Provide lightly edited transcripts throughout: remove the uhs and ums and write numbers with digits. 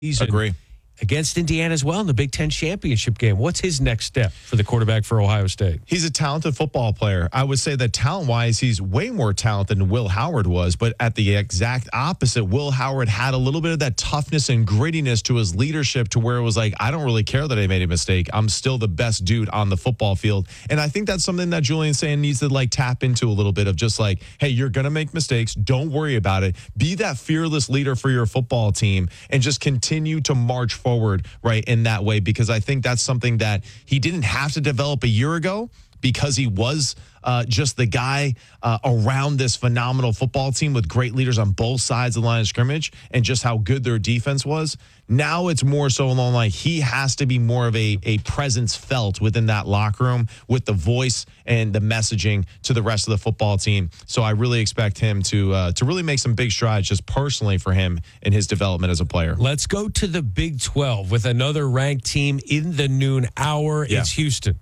season. Agree. Against Indiana as well in the Big Ten championship game. What's his next step for the quarterback for Ohio State? He's a talented football player. I would say that talent-wise, he's way more talented than Will Howard was, but at the exact opposite, Will Howard had a little bit of that toughness and grittiness to his leadership to where it was like, I don't really care that I made a mistake. I'm still the best dude on the football field. And I think that's something that Julian Sayin needs to tap into a little bit of just like, hey, you're going to make mistakes. Don't worry about it. Be that fearless leader for your football team and just continue to march forward, right, in that way, because I think that's something that he didn't have to develop a year ago because he was just the guy around this phenomenal football team with great leaders on both sides of the line of scrimmage and just how good their defense was. Now it's more so along like he has to be more of a presence felt within that locker room with the voice and the messaging to the rest of the football team. So I really expect him to really make some big strides just personally for him in his development as a player. Let's go to the Big 12 with another ranked team in the noon hour. Yeah. It's Houston.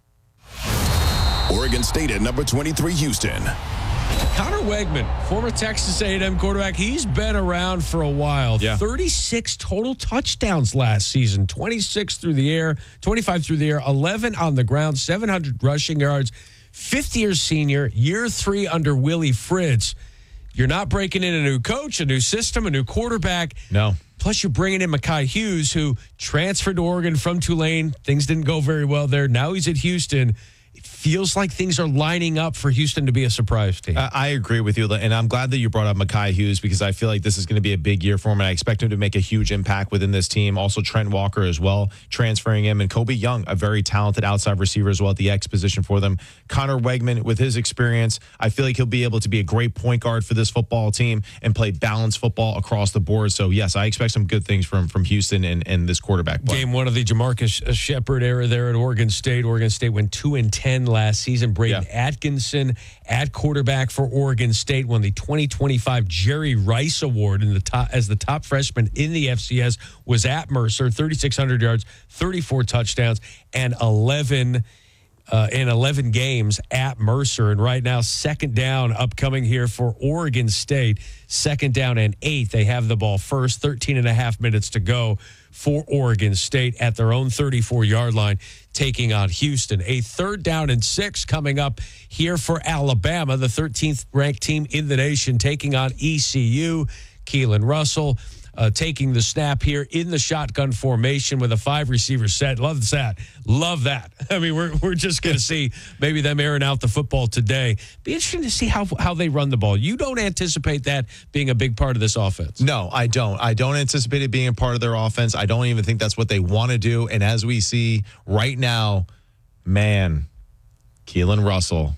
Oregon State at number 23, Houston. Connor Wegman, former Texas A&M quarterback, he's been around for a while. Yeah. 36 total touchdowns last season, 26 through the air, 25 through the air, 11 on the ground, 700 rushing yards, fifth-year senior, year 3 under Willie Fritz. You're not breaking in a new coach, a new system, a new quarterback. No. Plus, you're bringing in Mekhi Hughes, who transferred to Oregon from Tulane. Things didn't go very well there. Now he's at Houston. It feels like things are lining up for Houston to be a surprise team. I agree with you, and I'm glad that you brought up Mekhi Hughes because I feel like this is going to be a big year for him, and I expect him to make a huge impact within this team. Also, Trent Walker as well, transferring him, and Kobe Young, a very talented outside receiver as well at the X position for them. Connor Wegman, with his experience, I feel like he'll be able to be a great point guard for this football team and play balanced football across the board. So, yes, I expect some good things from Houston and this quarterback play. Game 1 of the Jamarcus Shepard era there at Oregon State. Oregon State went 2-10 last season. Braden Atkinson at quarterback for Oregon State won the 2025 Jerry Rice Award as the top freshman in the FCS, was at Mercer, 3,600 yards, 34 touchdowns, and 11 games at Mercer. And right now, second down upcoming here for Oregon State. Second down and 8. They have the ball first, 13 and a half minutes to go for Oregon State at their own 34-yard line, taking on Houston. A third down and 6 coming up here for Alabama, the 13th ranked team in the nation, taking on ECU. Keelan Russell taking the snap here in the shotgun formation with a 5-receiver set. Love that. Love that. I mean, we're just going to see maybe them airing out the football today. Be interesting to see how they run the ball. You don't anticipate that being a big part of this offense? No, I don't. I don't anticipate it being a part of their offense. I don't even think that's what they want to do. And as we see right now, man, Keelan Russell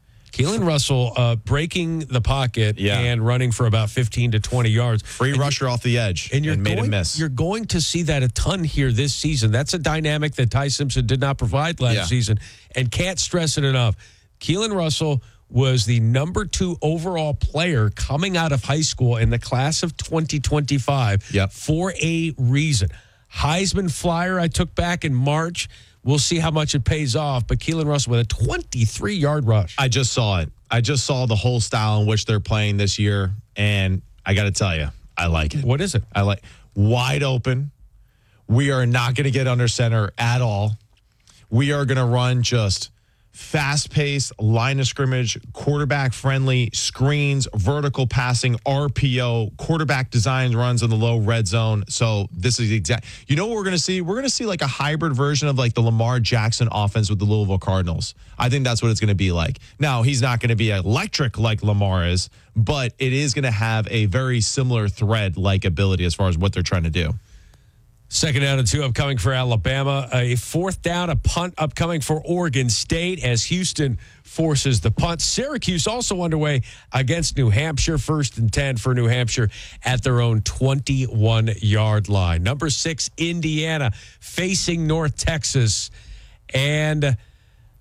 breaking the pocket and running for about 15 to 20 yards. Free rusher off the edge and made him miss. You're going to see that a ton here this season. That's a dynamic that Ty Simpson did not provide last season, and can't stress it enough. Keelan Russell was the number 2 overall player coming out of high school in the class of 2025 for a reason. Heisman flyer I took back in March. We'll see how much it pays off. But Keelan Russell with a 23-yard rush. I just saw it. I just saw the whole style in which they're playing this year. And I got to tell you, I like it. What is it? I like wide open. We are not going to get under center at all. We are going to run just fast-paced, line of scrimmage, quarterback-friendly, screens, vertical passing, RPO, quarterback design runs in the low red zone. So this is exact. You know what we're going to see? We're going to see like a hybrid version of like the Lamar Jackson offense with the Louisville Cardinals. I think that's what it's going to be like. Now, he's not going to be electric like Lamar is, but it is going to have a very similar thread-like ability as far as what they're trying to do. Second down and 2 upcoming for Alabama. A fourth down, a punt upcoming for Oregon State as Houston forces the punt. Syracuse also underway against New Hampshire. 1st and 10 for New Hampshire at their own 21-yard line. Number 6, Indiana facing North Texas. And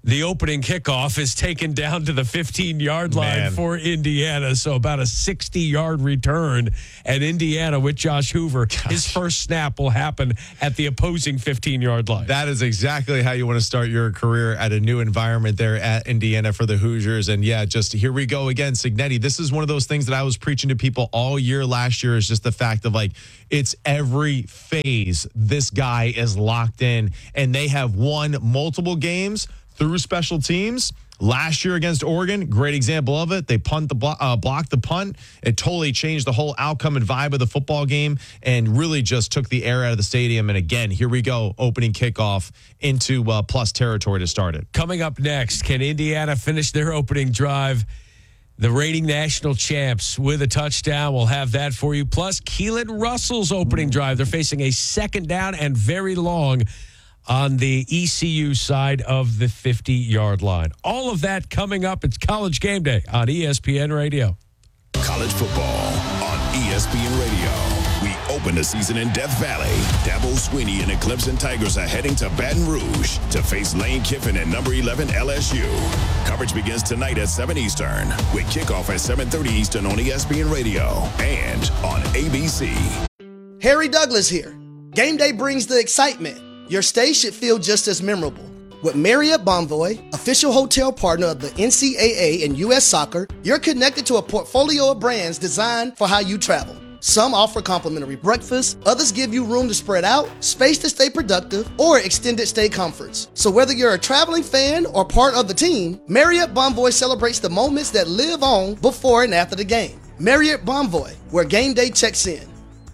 The opening kickoff is taken down to the 15-yard line for Indiana. So about a 60-yard return. And Indiana with Josh Hoover, his first snap will happen at the opposing 15-yard line. That is exactly how you want to start your career at a new environment there at Indiana for the Hoosiers. And yeah, just here we go again, Cignetti. This is one of those things that I was preaching to people all year last year, is just the fact of like, it's every phase this guy is locked in, and they have won multiple games through special teams. Last year against Oregon, great example of it. They blocked the punt. It totally changed the whole outcome and vibe of the football game and really just took the air out of the stadium. And again, here we go, opening kickoff into plus territory to start it. Coming up next, can Indiana finish their opening drive? The reigning national champs with a touchdown. We'll have that for you. Plus, Keelan Russell's opening drive. They're facing a second down and very long on the ECU side of the 50-yard line. All of that coming up. It's College Game Day on ESPN Radio. College football on ESPN Radio. We open the season in Death Valley. Dabo Swinney and the Clemson Tigers are heading to Baton Rouge to face Lane Kiffin and number 11 LSU. Coverage begins tonight at 7 Eastern with kickoff at 7:30 Eastern on ESPN Radio and on ABC. Harry Douglas here. Game day brings the excitement. Your stay should feel just as memorable. With Marriott Bonvoy, official hotel partner of the NCAA and U.S. Soccer, you're connected to a portfolio of brands designed for how you travel. Some offer complimentary breakfast, others give you room to spread out, space to stay productive, or extended stay comforts. So whether you're a traveling fan or part of the team, Marriott Bonvoy celebrates the moments that live on before and after the game. Marriott Bonvoy, where game day checks in.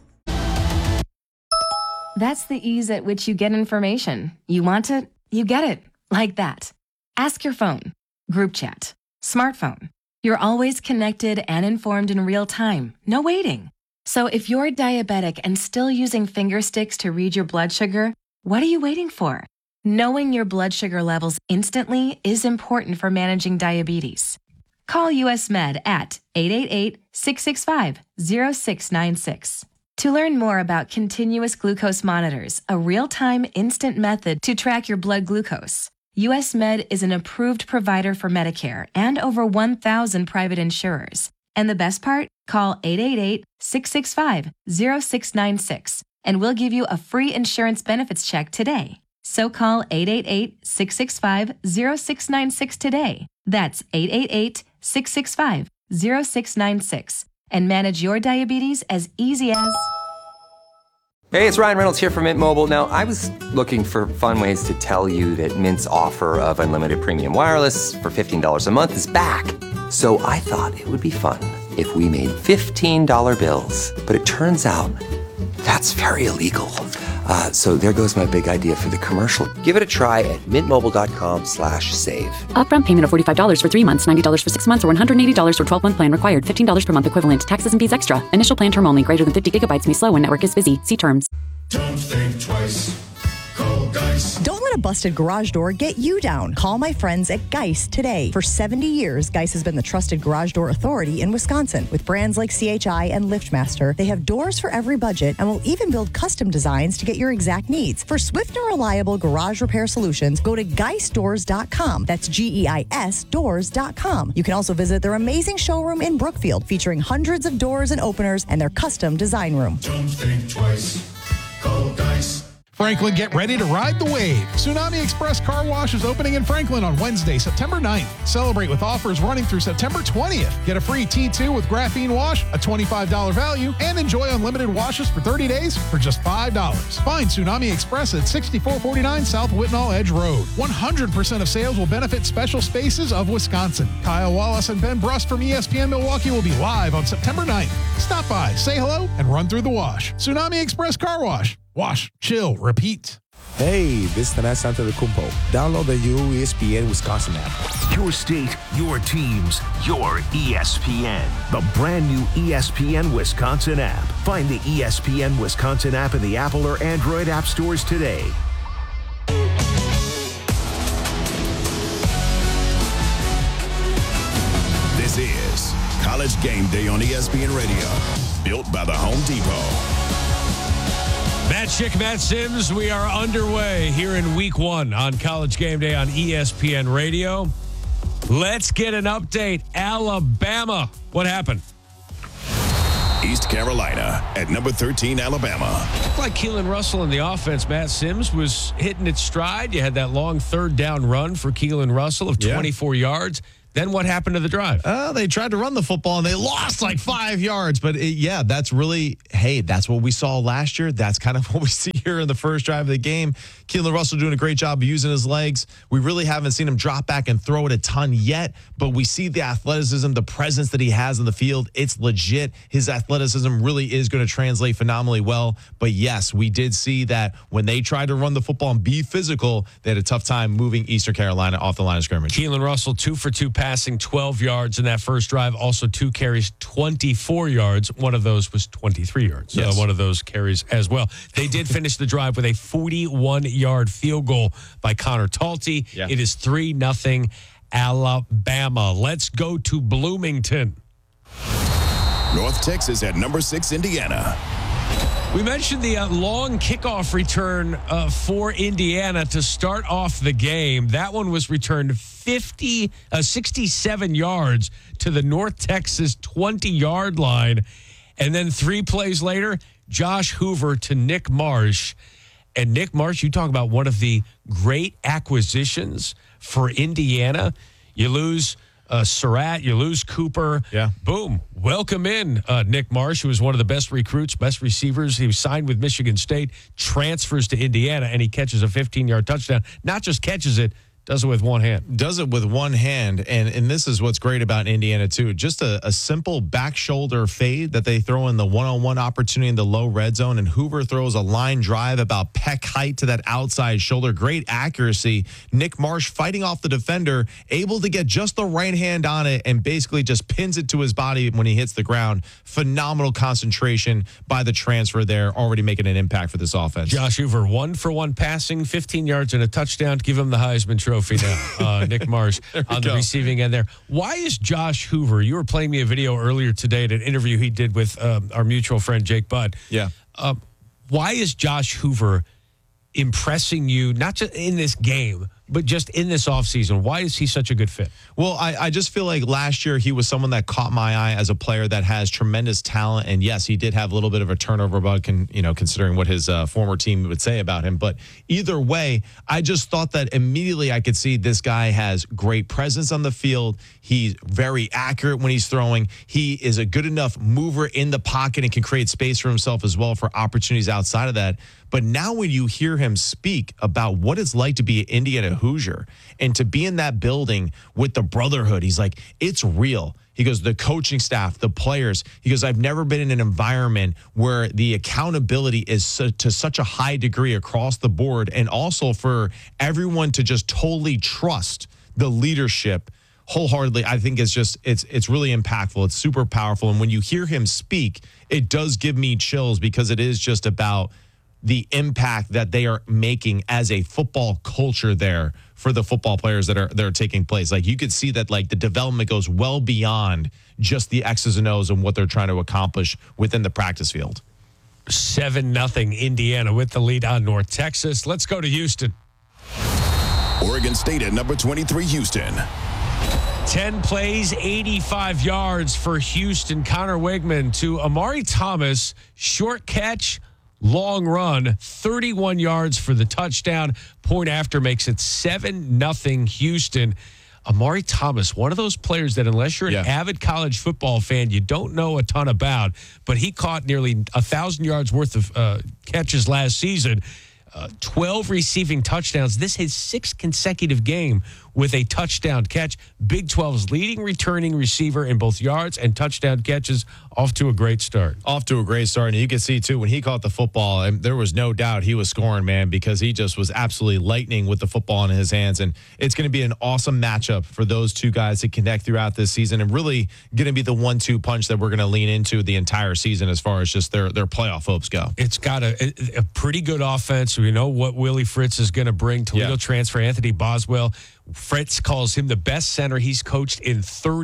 That's the ease at which you get information. You want it, you get it. Like that. Ask your phone. Group chat. Smartphone. You're always connected and informed in real time. No waiting. So if you're diabetic and still using finger sticks to read your blood sugar, what are you waiting for? Knowing your blood sugar levels instantly is important for managing diabetes. Call US Med at 888-665-0696. To learn more about continuous glucose monitors, a real-time instant method to track your blood glucose, US Med is an approved provider for Medicare and over 1,000 private insurers. And the best part? Call 888-665-0696 and we'll give you a free insurance benefits check today. So call 888-665-0696 today. That's 888-665-0696. And manage your diabetes as easy as... Hey, it's Ryan Reynolds here from Mint Mobile. Now, I was looking for fun ways to tell you that Mint's offer of unlimited premium wireless for $15 a month is back. So I thought it would be fun if we made $15 bills. But it turns out that's very illegal. So there goes my big idea for the commercial. Give it a try at mintmobile.com/save. Upfront payment of $45 for 3 months, $90 for 6 months, or $180 for 12-month plan required. $15 per month equivalent. Taxes and fees extra. Initial plan term only. Greater than 50 gigabytes may slow when network is busy. See terms. Don't think twice. Call Geist. Don't let a busted garage door get you down. Call my friends at Geist today. For 70 years, Geist has been the trusted garage door authority in Wisconsin. With brands like CHI and LiftMaster, they have doors for every budget and will even build custom designs to get your exact needs. For swift and reliable garage repair solutions, go to geistdoors.com. That's GEIS doors.com. You can also visit their amazing showroom in Brookfield, featuring hundreds of doors and openers and their custom design room. Don't think twice. Call Geist. Franklin, get ready to ride the wave. Tsunami Express Car Wash is opening in Franklin on Wednesday, September 9th. Celebrate with offers running through September 20th. Get a free T2 with graphene wash, a $25 value, and enjoy unlimited washes for 30 days for just $5. Find Tsunami Express at 6449 South Whitnall Edge Road. 100% of sales will benefit Special Spaces of Wisconsin. Kyle Wallace and Ben Brust from ESPN Milwaukee will be live on September 9th. Stop by, say hello, and run through the wash. Tsunami Express Car Wash. Wash, chill, repeat. Hey, this is Tanas Antetokounmpo. Download the new ESPN Wisconsin app. Your state, your teams, your ESPN. The brand new ESPN Wisconsin app. Find the ESPN Wisconsin app in the Apple or Android app stores today. This is College Game Day on ESPN Radio. Built by the Home Depot. Matt Chick, Matt Sims. We are underway here in week 1 on College Game Day on ESPN Radio. Let's get an update. Alabama. What happened? East Carolina at number 13, Alabama. Looked like Keelan Russell in the offense. Matt Sims was hitting its stride. You had that long third down run for Keelan Russell of 24 yards. Then what happened to the drive? They tried to run the football, and they lost like 5 yards. But, that's really, that's what we saw last year. That's kind of what we see here in the first drive of the game. Keelan Russell doing a great job of using his legs. We really haven't seen him drop back and throw it a ton yet, but we see the athleticism, the presence that he has in the field. It's legit. His athleticism really is going to translate phenomenally well. But, yes, we did see that when they tried to run the football and be physical, they had a tough time moving Eastern Carolina off the line of scrimmage. Keelan Russell, 2 for 2 passing, 12 yards in that first drive. Also 2 carries, 24 yards. One of those was 23 yards. Yes. One of those carries as well. They did finish the drive with a 41-yard field goal by Connor Talty. Yeah. It is 3-0 Alabama. Let's go to Bloomington. North Texas at number 6, Indiana. We mentioned the long kickoff return for Indiana to start off the game. That one was returned 67 yards to the North Texas 20-yard line. And then 3 plays later, Josh Hoover to Nick Marsh. And Nick Marsh, you talk about one of the great acquisitions for Indiana. You lose Surratt, you lose Cooper. Yeah. Boom. Welcome in Nick Marsh, who was one of the best recruits, best receivers. He was signed with Michigan State, transfers to Indiana, and he catches a 15-yard touchdown. Not just catches it, does it with one hand. Does it with one hand. And this is what's great about Indiana, too. Just a simple back shoulder fade that they throw in the one-on-one opportunity in the low red zone. And Hoover throws a line drive about peck height to that outside shoulder. Great accuracy. Nick Marsh fighting off the defender, able to get just the right hand on it and basically just pins it to his body when he hits the ground. Phenomenal concentration by the transfer there, already making an impact for this offense. Josh Hoover, 1 for 1 passing, 15 yards and a touchdown to give him the Heisman Trophy now. Nick Marsh on the receiving end there. Why is Josh Hoover, you were playing me a video earlier today at an interview he did with our mutual friend Jake Budd. Yeah. Why is Josh Hoover impressing you, not just in this game, but just in this offseason? Why is he such a good fit? Well, I just feel like last year he was someone that caught my eye as a player that has tremendous talent. And yes, he did have a little bit of a turnover bug, considering what his former team would say about him. But either way, I just thought that immediately I could see this guy has great presence on the field. He's very accurate when he's throwing. He is a good enough mover in the pocket and can create space for himself as well for opportunities outside of that. But now when you hear him speak about what it's like to be an Indiana Hoosier and to be in that building with the brotherhood, he's like, it's real. He goes, the coaching staff, the players. He goes, I've never been in an environment where the accountability is to such a high degree across the board, and also for everyone to just totally trust the leadership wholeheartedly. I think it's really impactful. It's super powerful. And when you hear him speak, it does give me chills, because it is just about the impact that they are making as a football culture there for the football players that are taking place. Like, you could see that, like, the development goes well beyond just the X's and O's and what they're trying to accomplish within the practice field. 7-0 Indiana with the lead on North Texas. Let's go to Houston. Oregon State at number 23, Houston. 10 plays, 85 yards for Houston. Connor Wigman to Amari Thomas. Short catch, long run, 31 yards for the touchdown. Point after makes it 7-0 Houston. Amari Thomas, one of those players that unless you're an avid college football fan, you don't know a ton about, but he caught nearly 1,000 yards worth of catches last season. 12 receiving touchdowns. This is his 6th consecutive game with a touchdown catch. Big 12's leading returning receiver in both yards and touchdown catches. Off to a great start. And you can see, too, when he caught the football, and there was no doubt he was scoring, man, because he just was absolutely lightning with the football in his hands. And it's going to be an awesome matchup for those two guys to connect throughout this season, and really going to be the 1-2 punch that we're going to lean into the entire season as far as just their playoff hopes go. It's got a pretty good offense. We know what Willie Fritz is going to bring. Toledo transfer Anthony Boswell Fritz calls him the best center he's coached in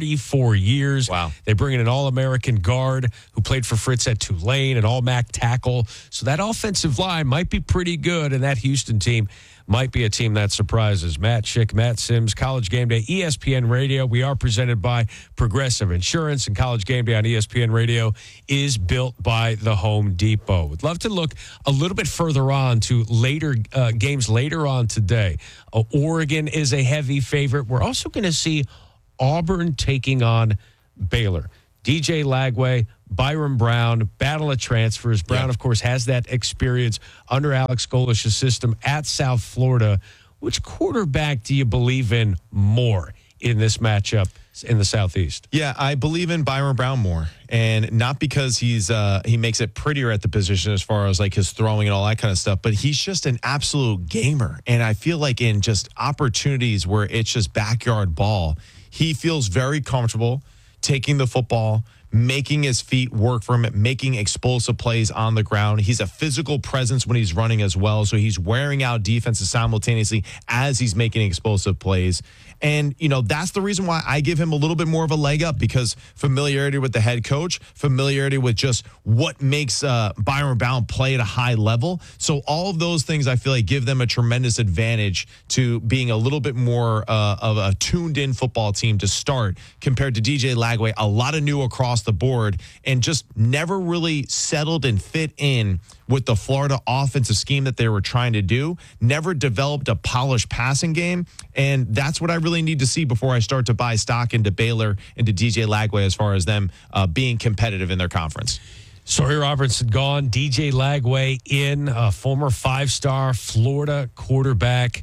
34 years. Wow. They bring in an All-American guard who played for Fritz at Tulane, an All-MAC tackle. So that offensive line might be pretty good, and that Houston team might be a team that surprises. Matt Schick, Matt Sims, College Game Day, ESPN Radio. We are presented by Progressive Insurance, and College Game Day on ESPN Radio is built by the Home Depot. Would love to look a little bit further on to later games later on today. Oregon is a heavy favorite. We're also going to see Auburn taking on Baylor. DJ Lagway, Byron Brown, battle of transfers. Brown, of course, has that experience under Alex Golish's system at South Florida. Which quarterback do you believe in more in this matchup in the Southeast? Yeah, I believe in Byron Brown more. And not because he makes it prettier at the position as far as like his throwing and all that kind of stuff, but he's just an absolute gamer. And I feel like in just opportunities where it's just backyard ball, he feels very comfortable taking the football, making his feet work for him, making explosive plays on the ground. He's a physical presence when he's running as well. So he's wearing out defenses simultaneously as he's making explosive plays. And, you know, that's the reason why I give him a little bit more of a leg up, because familiarity with the head coach, familiarity with just what makes Byron Brown play at a high level. So all of those things I feel like give them a tremendous advantage to being a little bit more of a tuned-in football team to start compared to DJ Lagway. A lot of new across the board and just never really settled and fit in with the Florida offensive scheme that they were trying to do, never developed a polished passing game. And that's what I really need to see before I start to buy stock into Baylor and to DJ Lagway as far as them being competitive in their conference. Sawyer Robertson gone, DJ Lagway in, former five-star Florida quarterback,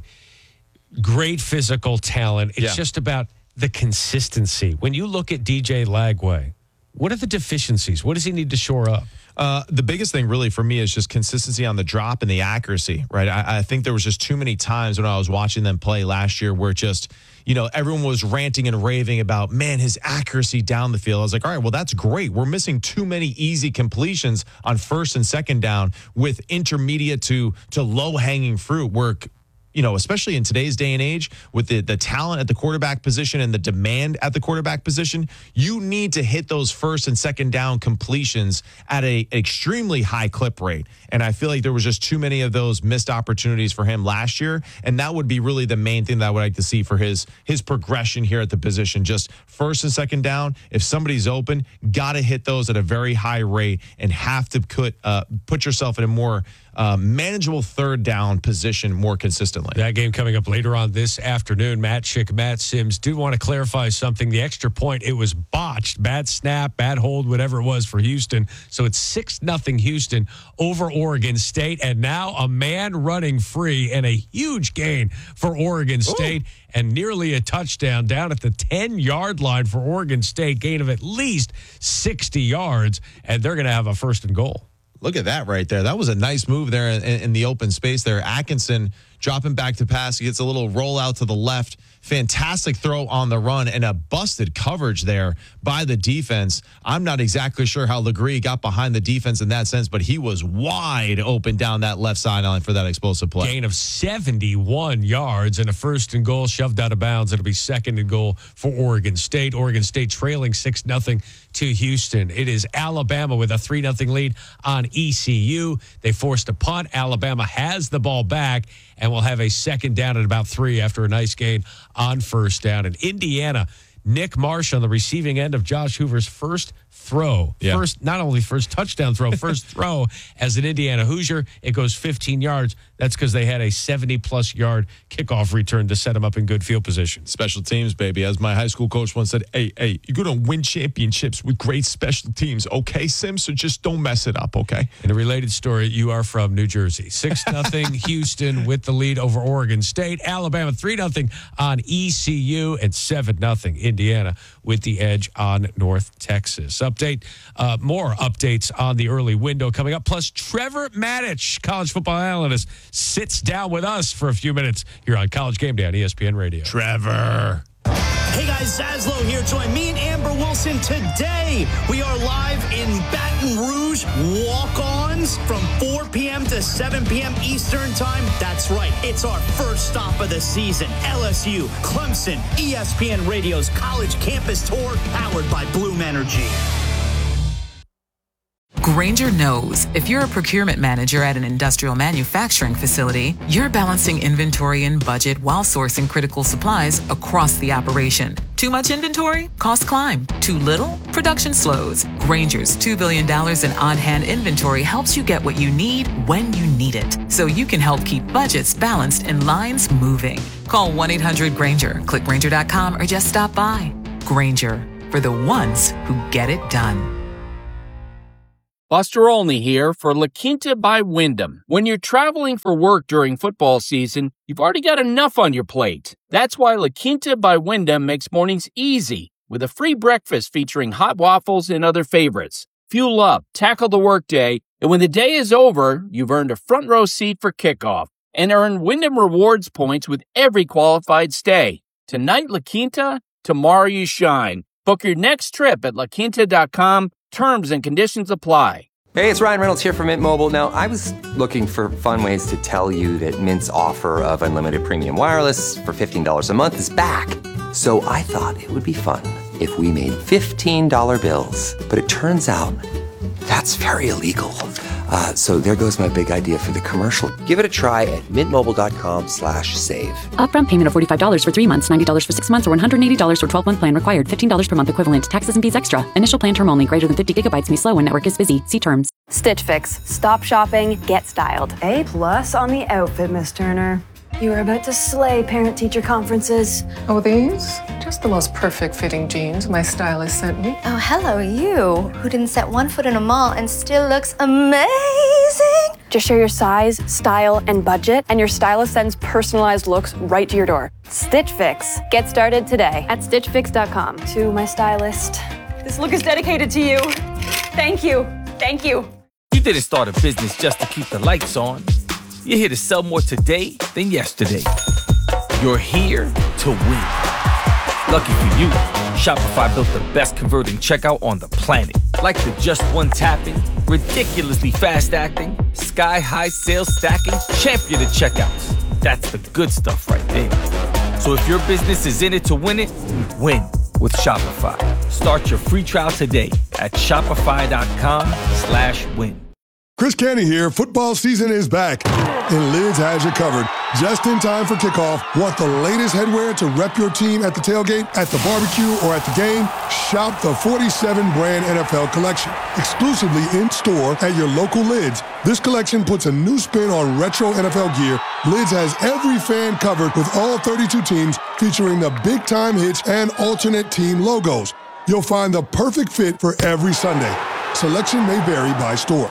great physical talent. It's just about the consistency. When you look at DJ Lagway, what are the deficiencies? What does he need to shore up? The biggest thing really for me is just consistency on the drop and the accuracy, right? I think there was just too many times when I was watching them play last year where just, you know, everyone was ranting and raving about, man, his accuracy down the field. I was like, all right, well, that's great. We're missing too many easy completions on first and second down with intermediate to low-hanging fruit work. You know, especially in today's day and age with the talent at the quarterback position and the demand at the quarterback position, you need to hit those first and second down completions at an extremely high clip rate. And I feel like there was just too many of those missed opportunities for him last year. And that would be really the main thing that I would like to see for his progression here at the position. Just first and second down, if somebody's open, got to hit those at a very high rate and have to put yourself in a more manageable third down position more consistently. That game coming up later on this afternoon. Matt Schick, Matt Sims. Do want to clarify something. The extra point, it was botched. Bad snap, bad hold, whatever it was for Houston. So it's 6-0 Houston over Oregon State. And now a man running free and a huge gain for Oregon State. Ooh. And nearly a touchdown down at the 10-yard line for Oregon State. Gain of at least 60 yards. And they're going to have a 1st and goal. Look at that right there. That was a nice move there in the open space there. Atkinson dropping back to pass. He gets a little roll out to the left. Fantastic throw on the run and a busted coverage there by the defense. I'm not exactly sure how Legree got behind the defense in that sense, but he was wide open down that left sideline for that explosive play. Gain of 71 yards and a 1st and goal shoved out of bounds. It'll be 2nd and goal for Oregon State. Oregon State trailing 6-0 to Houston. It is Alabama with a 3-0 lead on ECU. They forced a punt. Alabama has the ball back and will have a 2nd down at about 3 after a nice gain on 1st down. And Indiana, Nick Marsh on the receiving end of Josh Hoover's first throw. Yeah. Not only first touchdown throw, first throw as an Indiana Hoosier. It goes 15 yards. That's because they had a 70-plus yard kickoff return to set them up in good field position. Special teams, baby. As my high school coach once said, hey, you're going to win championships with great special teams, okay, Sim? So just don't mess it up, okay? In a related story, you are from New Jersey. 6-0 Houston with the lead over Oregon State. Alabama 3-0 on ECU and 7-0 Indiana with the edge on North Texas. More updates on the early window coming up. Plus, Trevor Matich, college football analyst, sits down with us for a few minutes here on College Game Day on ESPN Radio. Trevor. Hey guys, Zaslow here. Join me and Amber Wilson today. We are live in Baton Rouge. Walk-ons from 4 p.m. to 7 p.m. Eastern Time. That's right. It's our first stop of the season. LSU, Clemson, ESPN Radio's College Campus Tour, powered by Bloom Energy. Grainger knows if you're a procurement manager at an industrial manufacturing facility, you're balancing inventory and budget while sourcing critical supplies across the operation. Too much inventory? Costs climb. Too little? Production slows. Grainger's $2 billion in on-hand inventory helps you get what you need when you need it, so you can help keep budgets balanced and lines moving. Call 1-800-GRAINGER, click Grainger.com, or just stop by. Grainger, for the ones who get it done. Buster Olney here for La Quinta by Wyndham. When you're traveling for work during football season, you've already got enough on your plate. That's why La Quinta by Wyndham makes mornings easy with a free breakfast featuring hot waffles and other favorites. Fuel up, tackle the workday, and when the day is over, you've earned a front row seat for kickoff and earn Wyndham Rewards points with every qualified stay. Tonight, La Quinta, tomorrow you shine. Book your next trip at laquinta.com. Terms and conditions apply. Hey, it's Ryan Reynolds here from Mint Mobile. Now, I was looking for fun ways to tell you that Mint's offer of unlimited premium wireless for $15 a month is back. So I thought it would be fun if we made $15 bills. But it turns out that's very illegal. So there goes my big idea for the commercial. Give it a try at mintmobile.com/save. Upfront payment of $45 for 3 months, $90 for 6 months, or $180 for 12-month plan required. $15 per month equivalent. Taxes and fees extra. Initial plan term only. Greater than 50 gigabytes may slow when network is busy. See terms. Stitch Fix. Stop shopping. Get styled. A+ on the outfit, Miss Turner. You are about to slay parent-teacher conferences. Oh, these? Just the most perfect fitting jeans my stylist sent me. Oh, hello, you, who didn't set one foot in a mall and still looks amazing. Just share your size, style, and budget, and your stylist sends personalized looks right to your door. Stitch Fix. Get started today at stitchfix.com. To my stylist, this look is dedicated to you. Thank you. Thank you. You didn't start a business just to keep the lights on. You're here to sell more today than yesterday. You're here to win. Lucky for you, Shopify built the best converting checkout on the planet. Like the just one tapping, ridiculously fast acting, sky-high sales stacking, champion of checkouts. That's the good stuff right there. So if your business is in it to win it, win with Shopify. Start your free trial today at shopify.com/win. Chris Canty here. Football season is back, and Lids has you covered. Just in time for kickoff. Want the latest headwear to rep your team at the tailgate, at the barbecue, or at the game? Shop the 47 brand NFL collection, exclusively in store at your local Lids. This collection puts a new spin on retro NFL gear. Lids has every fan covered with all 32 teams, featuring the big-time hits and alternate team logos. You'll find the perfect fit for every Sunday. Selection may vary by store.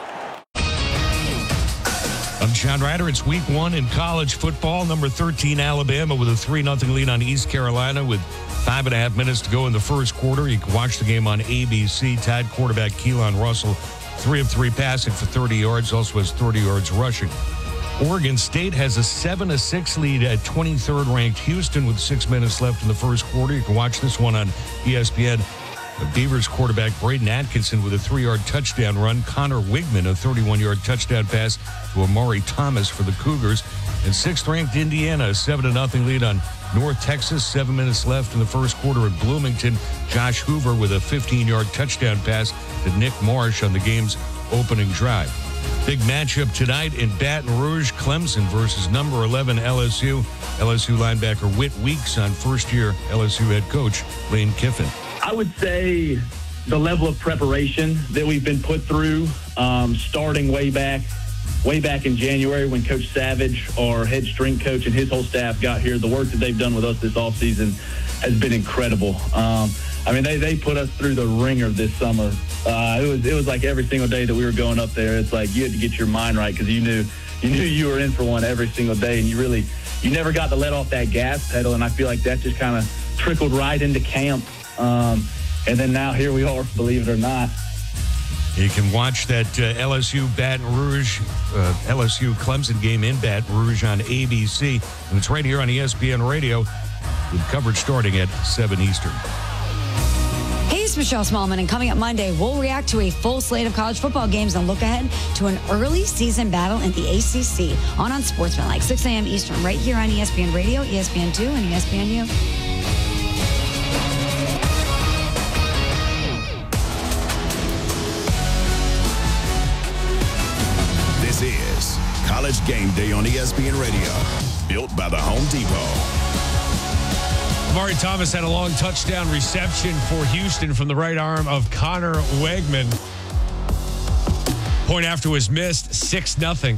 I'm John Ryder. It's week 1 in college football. Number 13, Alabama, with a 3-0 lead on East Carolina with 5.5 minutes to go in the first quarter. You can watch the game on ABC. Tide quarterback Keelan Russell, 3 of 3 passing for 30 yards, also has 30 yards rushing. Oregon State has a 7-6 lead at 23rd ranked Houston with 6 minutes left in the first quarter. You can watch this one on ESPN. The Beavers quarterback Braden Atkinson with a 3-yard touchdown run. Connor Wigman, a 31-yard touchdown pass to Amari Thomas for the Cougars. And 6th-ranked Indiana, a 7-0 lead on North Texas. 7 minutes left in the first quarter at Bloomington. Josh Hoover with a 15-yard touchdown pass to Nick Marsh on the game's opening drive. Big matchup tonight in Baton Rouge. Clemson versus number 11 LSU. LSU linebacker Whit Weeks on first-year LSU head coach Lane Kiffin. I would say the level of preparation that we've been put through, starting way back in January when Coach Savage, our head strength coach, and his whole staff got here. The work that they've done with us this offseason has been incredible. They put us through the ringer this summer. It was like every single day that we were going up there, it's like you had to get your mind right because you knew you were in for one every single day, and you never got to let off that gas pedal, and I feel like that just kind of trickled right into camp. And then now here we are, believe it or not. You can watch that LSU Clemson game in Baton Rouge on ABC. And it's right here on ESPN Radio. with coverage starting at 7 Eastern. Hey, it's Michelle Smallman, and coming up Monday, we'll react to a full slate of college football games and look ahead to an early season battle in the ACC on Unsportsmanlike, 6 a.m. Eastern, right here on ESPN Radio, ESPN2, and ESPNU. This is College Game Day on ESPN Radio, built by the Home Depot. Amari Thomas had a long touchdown reception for Houston from the right arm of Connor Wegman. Point after was missed, 6-0.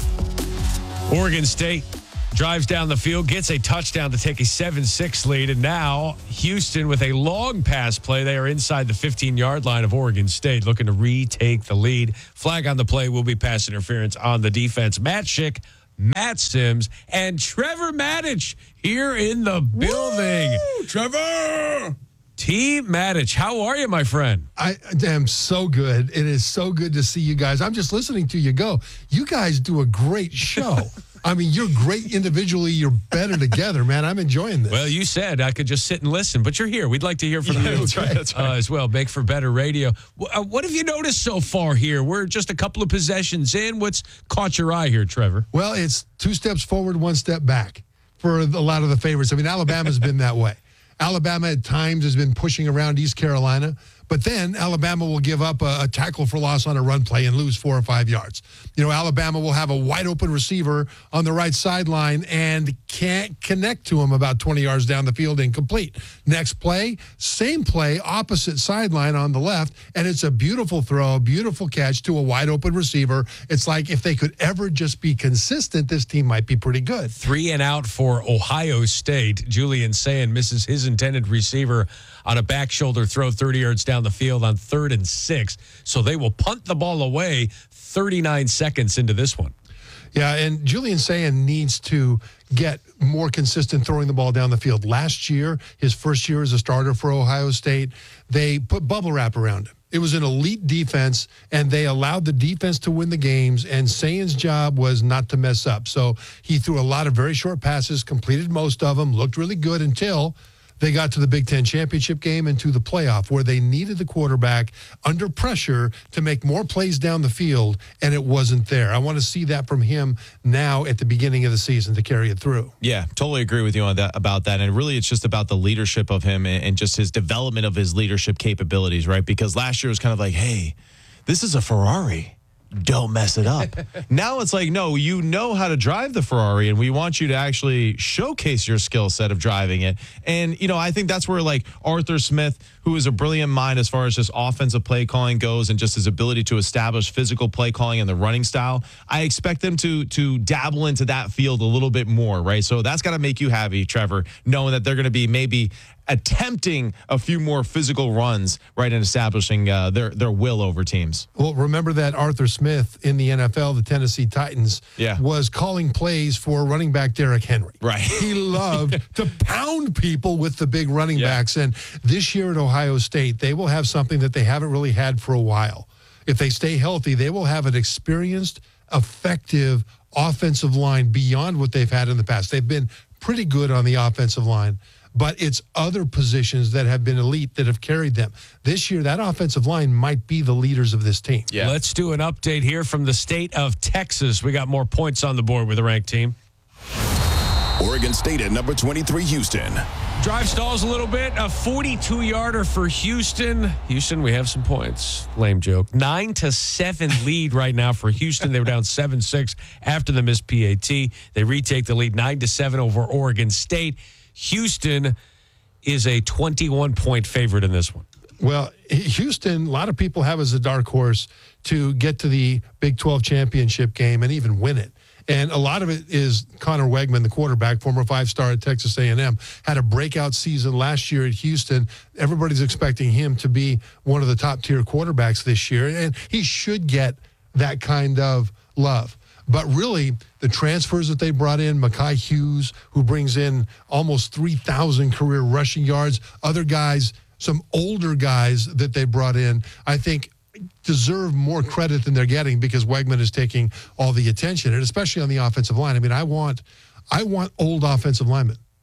Oregon State drives down the field, gets a touchdown to take a 7-6 lead, and now Houston with a long pass play. They are inside the 15-yard line of Oregon State, looking to retake the lead. Flag on the play will be pass interference on the defense. Matt Schick, Matt Sims, and Trevor Maddich here in the building. Woo, Trevor! T. Maddich, how are you, my friend? I am so good. It is so good to see you guys. I'm just listening to you go. You guys do a great show. I mean, you're great individually. You're better together, man. I'm enjoying this. Well, you said I could just sit and listen, but you're here. We'd like to hear from you that's right. as well. Make for better radio. What have you noticed so far here? We're just a couple of possessions in. What's caught your eye here, Trevor? Well, it's 2 steps forward, 1 step back for a lot of the favorites. I mean, Alabama's been that way. Alabama at times has been pushing around East Carolina, but then Alabama will give up a tackle for loss on a run play and lose 4 or 5 yards. You know, Alabama will have a wide open receiver on the right sideline and can't connect to him about 20 yards down the field, incomplete. Next play, same play, opposite sideline on the left, and it's a beautiful throw, beautiful catch to a wide open receiver. It's like if they could ever just be consistent, this team might be pretty good. 3 and out for Ohio State. Julian Sayin misses his intended receiver on a back shoulder throw 30 yards down the field on 3rd and 6. So they will punt the ball away 39 seconds into this one. Yeah, and Julian Sayin needs to get more consistent throwing the ball down the field. Last year, his first year as a starter for Ohio State, they put bubble wrap around him. It was an elite defense, and they allowed the defense to win the games, and Sayin's job was not to mess up. So he threw a lot of very short passes, completed most of them, looked really good until they got to the Big Ten championship game and to the playoff, where they needed the quarterback under pressure to make more plays down the field, and it wasn't there. I want to see that from him now at the beginning of the season to carry it through. Yeah, totally agree with you on that, about that. And really, it's just about the leadership of him and just his development of his leadership capabilities, right? Because last year was kind of like, hey, this is a Ferrari. Don't mess it up. Now it's like, no, you know how to drive the Ferrari, and we want you to actually showcase your skill set of driving it. And, you know, I think that's where, like, Arthur Smith, who is a brilliant mind as far as just offensive play calling goes and just his ability to establish physical play calling and the running style, I expect them to dabble into that field a little bit more, right? So that's got to make you happy, Trevor, knowing that they're going to be maybe attempting a few more physical runs, right, and establishing their will over teams. Well, remember that Arthur Smith in the NFL, the Tennessee Titans, was calling plays for running back Derrick Henry. Right. He loved to pound people with the big running backs. And this year at Ohio State, they will have something that they haven't really had for a while. If they stay healthy, they will have an experienced, effective offensive line beyond what they've had in the past. They've been pretty good on the offensive line, but it's other positions that have been elite that have carried them. This year, that offensive line might be the leaders of this team. Yeah. Let's do an update here from the state of Texas. We got more points on the board with the ranked team. Oregon State at number 23, Houston. Drive stalls a little bit. A 42-yarder for Houston. Houston, we have some points. Lame joke. 9-7 lead right now for Houston. They were down 7-6 after the missed PAT. They retake the lead 9-7 over Oregon State. Houston is a 21-point favorite in this one. Well, Houston, a lot of people have as a dark horse to get to the Big 12 championship game and even win it. And a lot of it is Connor Wegman, the quarterback, former 5-star at Texas A&M, had a breakout season last year at Houston. Everybody's expecting him to be one of the top-tier quarterbacks this year, and he should get that kind of love. But really, the transfers that they brought in, Mekhi Hughes, who brings in almost 3,000 career rushing yards, other guys, some older guys that they brought in, I think deserve more credit than they're getting because Wegman is taking all the attention, and especially on the offensive line. I mean, I want old offensive linemen.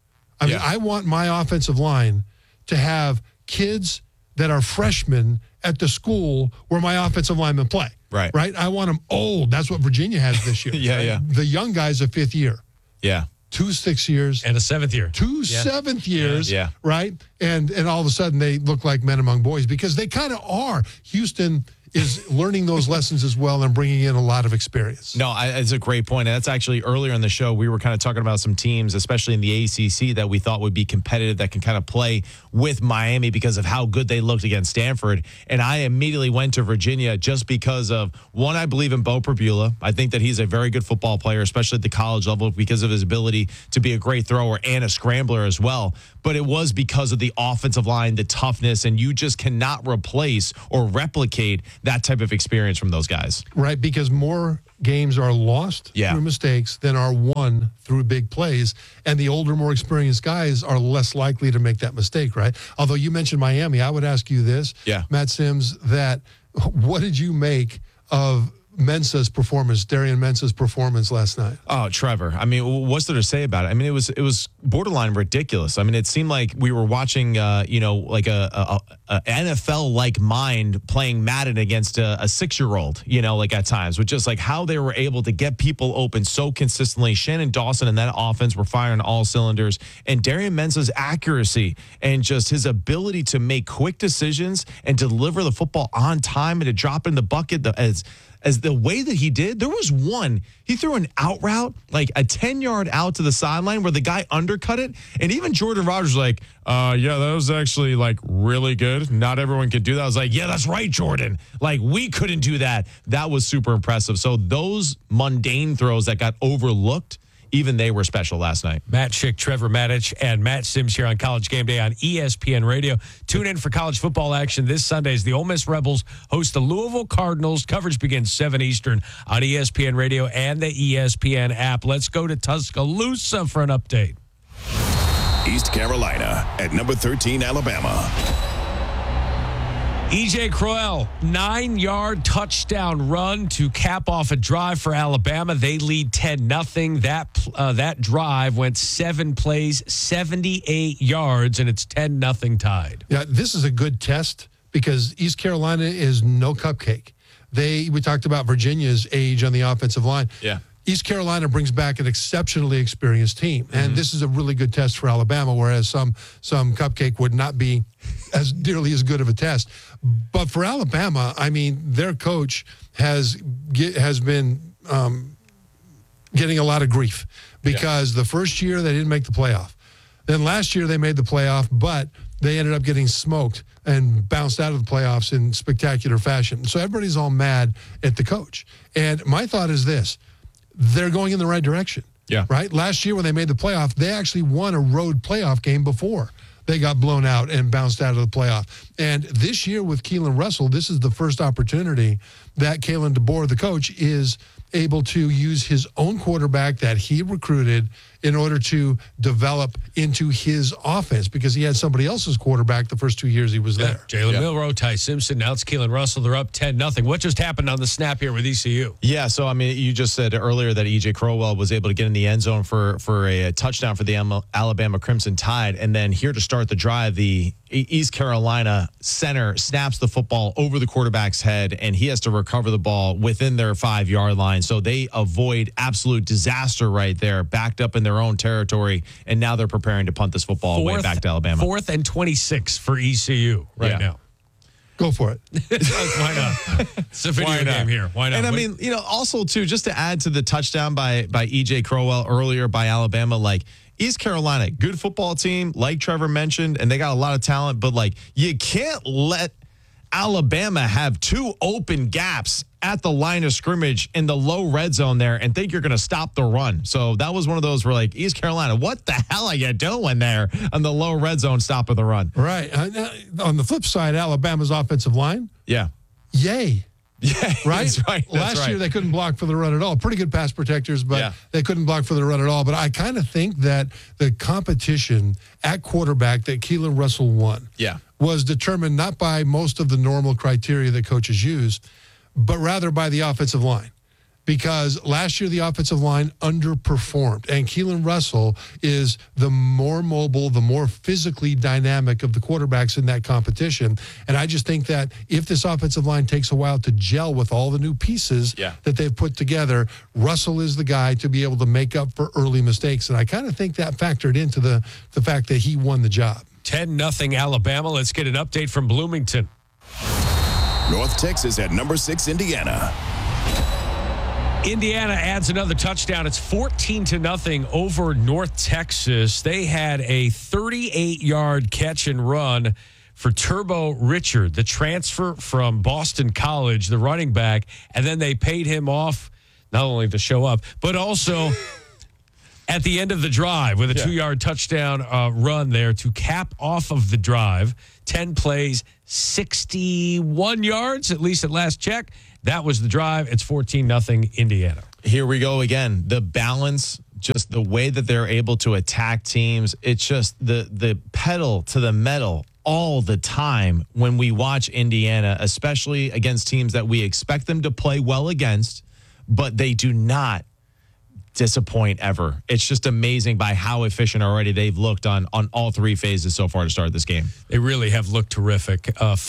I mean, I want my offensive line to have kids that are freshmen at the school where my offensive linemen play. Right. I want them old. That's what Virginia has this year. Yeah. The young guys a fifth year. Yeah. 2 6 years. And a 7th year. 2 7th years. Yeah. Right? And all of a sudden they look like men among boys because they kind of are. Houston is learning those lessons as well and bringing in a lot of experience. No, it's a great point. And that's actually earlier in the show, we were kind of talking about some teams, especially in the ACC, that we thought would be competitive, that can kind of play with Miami because of how good they looked against Stanford. And I immediately went to Virginia just because of, one, I believe in Bo Prabula. I think that he's a very good football player, especially at the college level, because of his ability to be a great thrower and a scrambler as well. But it was because of the offensive line, the toughness, and you just cannot replace or replicate that type of experience from those guys. Right, because more games are lost through mistakes than are won through big plays. And the older, more experienced guys are less likely to make that mistake, right? Although you mentioned Miami, I would ask you this, Matt Sims, that what did you make of Mensah's performance, Darian Mensah's performance last night? Oh, Trevor. I mean, what's there to say about it? I mean, it was borderline ridiculous. I mean, it seemed like we were watching, like a NFL-like mind playing Madden against a 6-year-old, like at times, with just like how they were able to get people open so consistently. Shannon Dawson and that offense were firing all cylinders. And Darian Mensah's accuracy and just his ability to make quick decisions and deliver the football on time and to drop in the bucket as the way that he did. There was one, he threw an out route, like a 10-yard out to the sideline where the guy undercut it. And even Jordan Rogers was like, yeah, that was actually like really good. Not everyone could do that. I was like, yeah, that's right, Jordan. Like we couldn't do that. That was super impressive. So those mundane throws that got overlooked, even they were special last night. Matt Schick, Trevor Maddich, and Matt Sims here on College Game Day on ESPN Radio. Tune in for college football action this Sunday as the Ole Miss Rebels host the Louisville Cardinals. Coverage begins 7 Eastern on ESPN Radio and the ESPN app. Let's go to Tuscaloosa for an update. East Carolina at number 13, Alabama. E.J. Crowell, 9-yard touchdown run to cap off a drive for Alabama. They lead 10-0. That drive went 7 plays, 78 yards, and it's 10-0 tied. Yeah, this is a good test because East Carolina is no cupcake. We talked about Virginia's age on the offensive line. Yeah. East Carolina brings back an exceptionally experienced team, and this is a really good test for Alabama, whereas some cupcake would not be as nearly as good of a test. But for Alabama, I mean, their coach has been getting a lot of grief because the first year they didn't make the playoff. Then last year they made the playoff, but they ended up getting smoked and bounced out of the playoffs in spectacular fashion. So everybody's all mad at the coach. And my thought is this. They're going in the right direction. Yeah. Right? Last year when they made the playoff, they actually won a road playoff game before they got blown out and bounced out of the playoff. And this year with Keelan Russell, this is the first opportunity that Kalen DeBoer, the coach, is able to use his own quarterback that he recruited in order to develop into his offense because he had somebody else's quarterback the first 2 years he was there. Jalen Milroe, Ty Simpson, now it's Keelan Russell. They're up 10-0. What just happened on the snap here with ECU? Yeah, so, I mean, you just said earlier that E.J. Crowell was able to get in the end zone for a touchdown for the Alabama Crimson Tide. And then here to start the drive, the East Carolina center snaps the football over the quarterback's head, and he has to recover the ball within their 5-yard line. So they avoid absolute disaster right there, backed up in their own territory, and now they're preparing to punt this football way back to Alabama. 4th and 26 for ECU now. Go for it. Why not? It's a video game here. Why not? And I mean, also too, just to add to the touchdown by E.J. Crowell earlier by Alabama, like East Carolina, good football team, like Trevor mentioned, and they got a lot of talent, but like you can't let Alabama have 2 open gaps at the line of scrimmage in the low red zone there and think you're going to stop the run. So that was one of those where like, East Carolina, what the hell are you doing there on the low red zone stopping the run? Right. On the flip side, Alabama's offensive line. Yeah. Yay. Yeah, right? That's right. Last year they couldn't block for the run at all. Pretty good pass protectors, but they couldn't block for the run at all. But I kind of think that the competition at quarterback that Keelan Russell won was determined not by most of the normal criteria that coaches use, but rather by the offensive line. because last year the offensive line underperformed, and Keelan Russell is the more mobile, the more physically dynamic of the quarterbacks in that competition. And I just think that if this offensive line takes a while to gel with all the new pieces that they've put together, Russell is the guy to be able to make up for early mistakes. And I kind of think that factored into the fact that he won the job. 10-0 Alabama. Let's get an update from Bloomington. North Texas at number 6, Indiana. Indiana adds another touchdown. It's 14-0 over North Texas. They had a 38-yard catch and run for Turbo Richard, the transfer from Boston College, the running back, and then they paid him off not only to show up, but also at the end of the drive with a 2-yard touchdown run there to cap off of the drive. 10 plays, 61 yards, at least at last check. That was the drive. It's 14-0 Indiana. Here we go again. The balance, just the way that they're able to attack teams. It's just the pedal to the metal all the time when we watch Indiana, especially against teams that we expect them to play well against, but they do not disappoint ever. It's just amazing by how efficient already they've looked on all three phases so far to start this game. They really have looked terrific.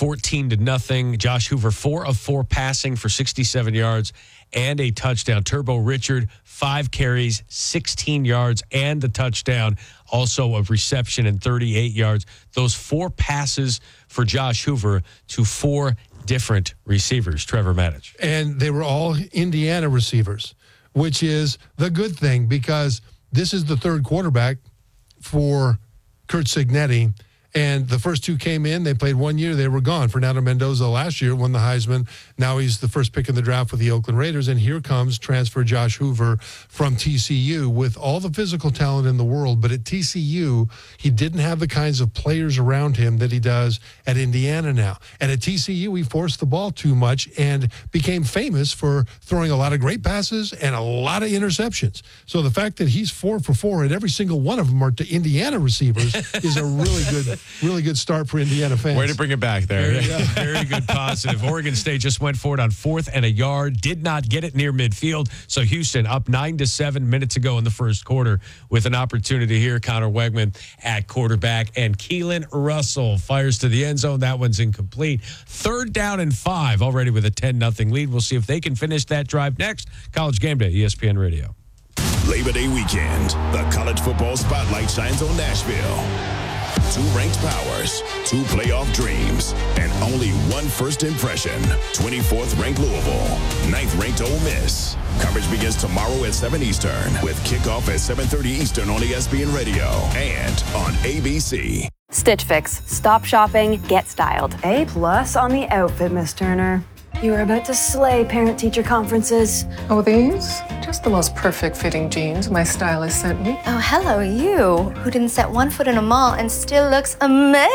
14-0. Josh Hoover, 4 of 4 passing for 67 yards and a touchdown. Turbo Richard, 5 carries, 16 yards and the touchdown. Also a reception and 38 yards. Those 4 passes for Josh Hoover to 4 different receivers. Trevor Maddich. And they were all Indiana receivers, which is the good thing because this is the third quarterback for Curt Cignetti. And the first 2 came in. They played 1 year. They were gone. Fernando Mendoza last year won the Heisman. Now he's the first pick in the draft with the Oakland Raiders. And here comes transfer Josh Hoover from TCU with all the physical talent in the world. But at TCU, he didn't have the kinds of players around him that he does at Indiana now. And at TCU, he forced the ball too much and became famous for throwing a lot of great passes and a lot of interceptions. So the fact that he's 4 for 4 and every single one of them are to Indiana receivers is a really good start for Indiana fans. Way to bring it back there. Very good positive. Oregon State just went for it on 4th and a yard, did not get it near midfield. So Houston up 9-7 minutes ago in the first quarter with an opportunity here. Connor Wegman at quarterback and Keelan Russell fires to the end zone. That one's incomplete. 3rd down and 5 already with a 10-0 lead. We'll see if they can finish that drive next. College Game Day, ESPN Radio. Labor Day weekend, the college football spotlight shines on Nashville. 2 ranked powers, 2 playoff dreams, and only 1 first impression. 24th ranked Louisville, 9th ranked Ole Miss. Coverage begins tomorrow at 7 Eastern with kickoff at 7:30 Eastern on ESPN Radio and on ABC. Stitch Fix. Stop shopping, get styled. A+ on the outfit, Miss Turner. You are about to slay parent-teacher conferences. Oh, these? Just the most perfect fitting jeans my stylist sent me. Oh, hello, you, who didn't set 1 foot in a mall and still looks amazing.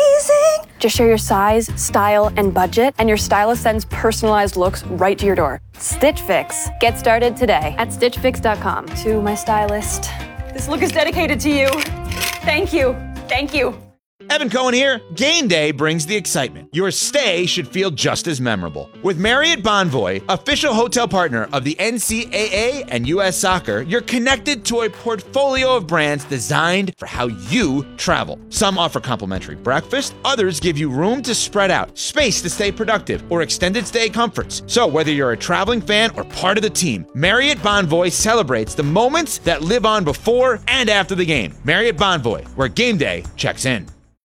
Just share your size, style, and budget, and your stylist sends personalized looks right to your door. Stitch Fix. Get started today at StitchFix.com. To my stylist. This look is dedicated to you. Thank you. Thank you. Evan Cohen here. Game day brings the excitement. Your stay should feel just as memorable. With Marriott Bonvoy, official hotel partner of the NCAA and U.S. Soccer, you're connected to a portfolio of brands designed for how you travel. Some offer complimentary breakfast, others give you room to spread out, space to stay productive, or extended stay comforts. So whether you're a traveling fan or part of the team, Marriott Bonvoy celebrates the moments that live on before and after the game. Marriott Bonvoy, where game day checks in.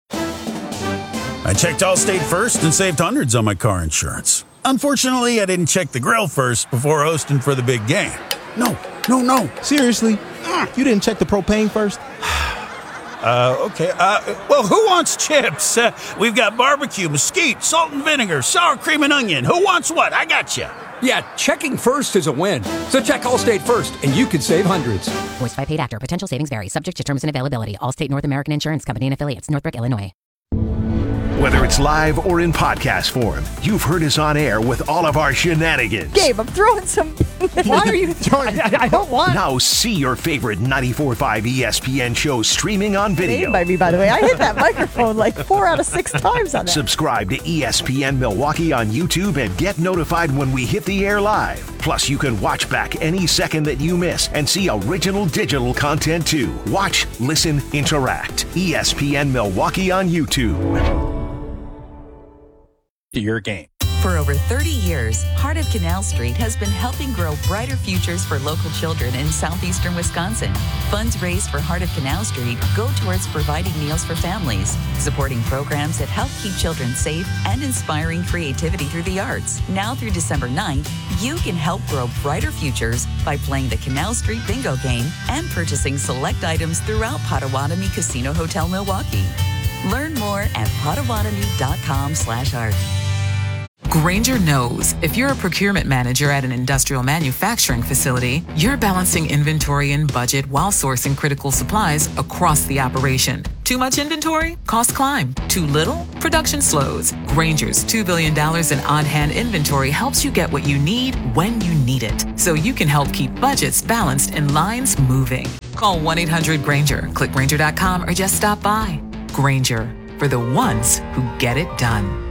I checked Allstate first and saved hundreds on my car insurance. Unfortunately, I didn't check the grill first before hosting for the big game. No. Seriously? You didn't check the propane first? Okay. Well, who wants chips? We've got barbecue, mesquite, salt and vinegar, sour cream and onion. Who wants what? I got you. Yeah, checking first is a win. So check Allstate first, and you could save hundreds. Voiced by paid actor. Potential savings vary. Subject to terms and availability. Allstate North American Insurance Company and Affiliates. Northbrook, Illinois. Whether it's live or in podcast form, you've heard us on air with all of our shenanigans. Gabe, I'm throwing some Why are you? I don't want. Now see your favorite 94.5 ESPN shows streaming on video. By me, by the way. I hit that microphone like 4 out of 6 times on that. Subscribe to ESPN Milwaukee on YouTube and get notified when we hit the air live. Plus, you can watch back any second that you miss and see original digital content too. Watch, listen, interact. ESPN Milwaukee on YouTube. Your game. For over 30 years, Heart of Canal Street has been helping grow brighter futures for local children in southeastern Wisconsin. Funds raised for Heart of Canal Street go towards providing meals for families, supporting programs that help keep children safe, and inspiring creativity through the arts. Now through December 9th, you can help grow brighter futures by playing the Canal Street Bingo game and purchasing select items throughout Potawatomi Casino Hotel Milwaukee. Learn more at potawatomi.com/art. Grainger knows if you're a procurement manager at an industrial manufacturing facility, you're balancing inventory and budget while sourcing critical supplies across the operation. Too much inventory? Costs climb. Too little? Production slows. Grainger's $2 billion in on-hand inventory helps you get what you need when you need it, so you can help keep budgets balanced and lines moving. Call 1-800-GRAINGER, click Grainger.com, or just stop by. Grainger, for the ones who get it done.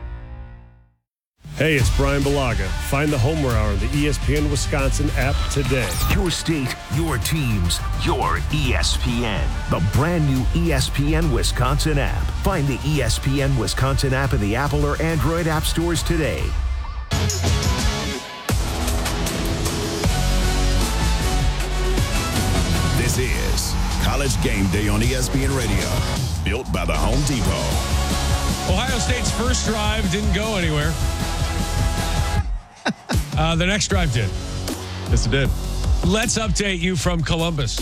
Hey, it's Brian Balaga. Find the Homer Hour on the ESPN Wisconsin app today. Your state, your teams, your ESPN. The brand new ESPN Wisconsin app. Find the ESPN Wisconsin app in the Apple or Android app stores today. This is College Game Day on ESPN Radio. Built by the Home Depot. Ohio State's first drive didn't go anywhere. The next drive did. Yes, it did. Let's update you from Columbus.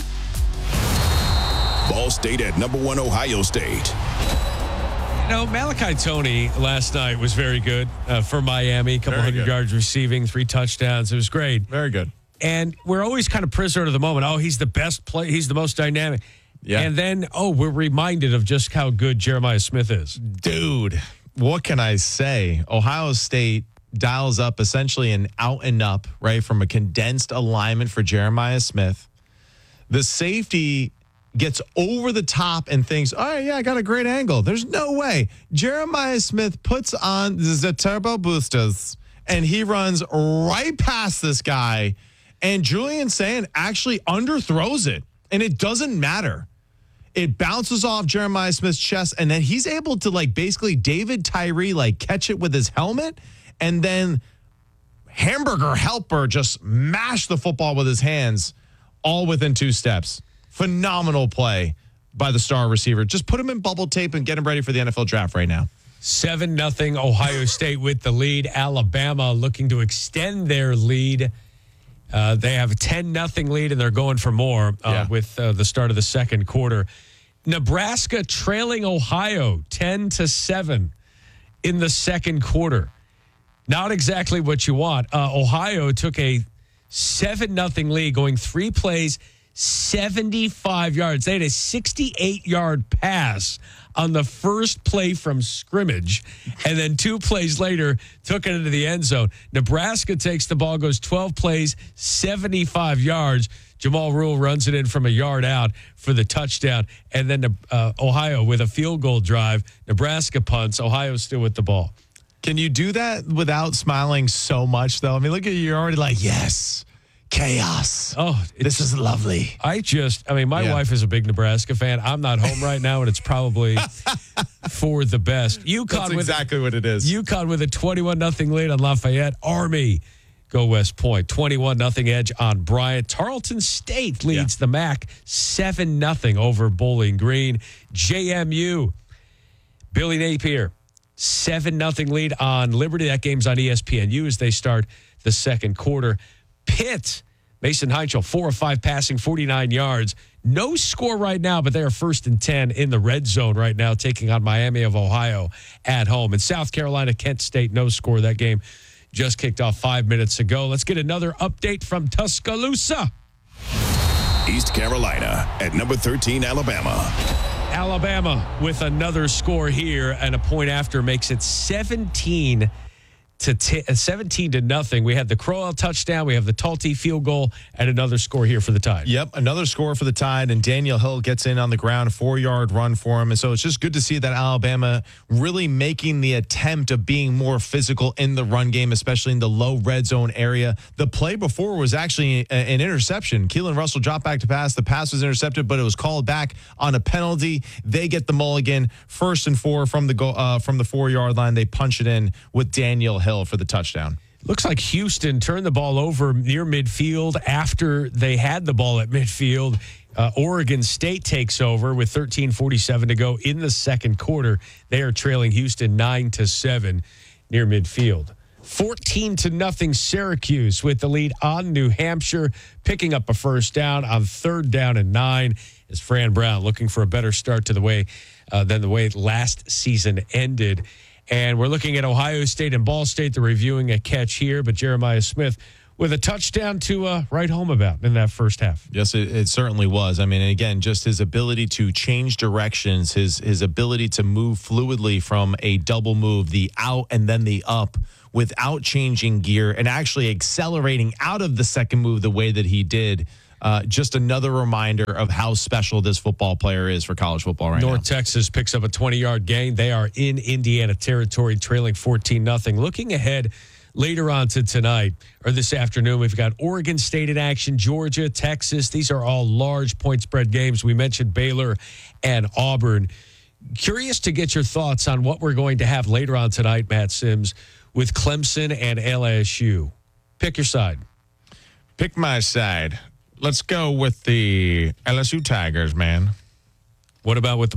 Ball State at number 1 Ohio State. You know, Malachi Toney last night was very good for Miami. A couple hundred yards receiving, 3 touchdowns. It was great. Very good. And we're always kind of prisoner of the moment. Oh, he's the best player. He's the most dynamic. Yeah. And then, we're reminded of just how good Jeremiah Smith is. Dude, what can I say? Ohio State dials up essentially an out and up, right, from a condensed alignment for Jeremiah Smith. The safety gets over the top and thinks, all right, yeah, I got a great angle. There's no way. Jeremiah Smith puts on the turbo boosters and he runs right past this guy. And Julian Sand actually underthrows it. And it doesn't matter. It bounces off Jeremiah Smith's chest. And then he's able to basically David Tyree, catch it with his helmet. And then Hamburger Helper just mashed the football with his hands all within 2 steps. Phenomenal play by the star receiver. Just put him in bubble tape and get him ready for the NFL draft right now. 7-0 Ohio State with the lead. Alabama looking to extend their lead. They have a 10-0 lead, and they're going for more with the start of the second quarter. Nebraska trailing Ohio 10-7 in the second quarter. Not exactly what you want. Ohio took a 7-0 lead, going 3 plays, 75 yards. They had a 68-yard pass on the first play from scrimmage, and then 2 plays later took it into the end zone. Nebraska takes the ball, goes 12 plays, 75 yards. Jamal Rule runs it in from a yard out for the touchdown, and then Ohio with a field goal drive. Nebraska punts. Ohio's still with the ball. Can you do that without smiling so much, though? I mean, look at you. You're already like, yes, chaos. Oh, this is lovely. My wife is a big Nebraska fan. I'm not home right now, and it's probably for the best. That's exactly what it is. UConn with a 21-0 lead on Lafayette. Army go West Point. 21-0 edge on Bryant. Tarleton State leads the MAC 7-0 over Bowling Green. JMU, Billy Napier, 7-0 lead on Liberty. That game's on ESPNU as they start the second quarter. Pitt, Mason Heinchel, 4 of 5 passing, 49 yards. No score right now, but they are 1st and 10 in the red zone right now, taking on Miami of Ohio at home. In South Carolina, Kent State, no score. That game just kicked off 5 minutes ago. Let's get another update from Tuscaloosa. East Carolina at number 13, Alabama. Alabama with another score here and a point after makes it 17-7 to 17-0. We had the Crowell touchdown. We have the Talty field goal and another score here for the Tide. Yep, another score for the Tide, and Daniel Hill gets in on the ground, 4-yard run for him. And so it's just good to see that Alabama really making the attempt of being more physical in the run game, especially in the low red zone area. The play before was actually an interception. Keelan Russell dropped back to pass. The pass was intercepted, but it was called back on a penalty. They get the mulligan, 1st and 4 from the 4-yard line. They punch it in with Daniel Hill for the touchdown. Looks like Houston turned the ball over near midfield after they had the ball at midfield. Oregon State takes over with 13:47 to go in the second quarter. They are trailing Houston 9-7 near midfield. 14-0 Syracuse with the lead on New Hampshire, picking up a first down on 3rd down and 9 as Fran Brown looking for a better start to the way than the way last season ended. And we're looking at Ohio State and Ball State. They're reviewing a catch here, but Jeremiah Smith with a touchdown to write home about in that first half. Yes, it certainly was. I mean, again, just his ability to change directions, his ability to move fluidly from a double move, the out and then the up, without changing gear and actually accelerating out of the second move the way that he did. Just another reminder of how special this football player is for college football right now. North Texas picks up a 20-yard gain. They are in Indiana territory, trailing 14-0. Looking ahead later on to tonight or this afternoon, we've got Oregon State in action, Georgia, Texas. These are all large point spread games. We mentioned Baylor and Auburn. Curious to get your thoughts on what we're going to have later on tonight, Matt Sims, with Clemson and LSU. Pick your side. Pick my side. Let's go with the LSU Tigers, man. What about with the